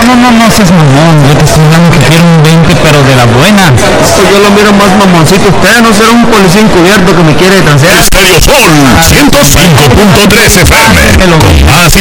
No seas mamón, yo te estoy dando que quiero un 20, pero de la buena. Pues yo lo miro más mamoncito. Usted no será un policía encubierto que me quiere transear. Estéreo Sol 105.3 FM. Más